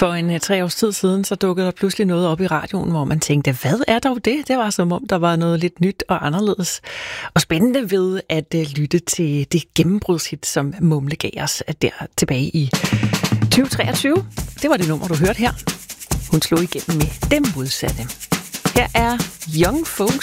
For en 3 års tid siden, så dukkede der pludselig noget op i radioen, hvor man tænkte, hvad er dog det? Det var som om, der var noget lidt nyt og anderledes. Og spændende ved at lytte til det gennembrudshit, som Mumle gav os der tilbage i 2023. Det var det nummer, du hørte her. Hun slog igennem med dem modsatte. Her er Young Folks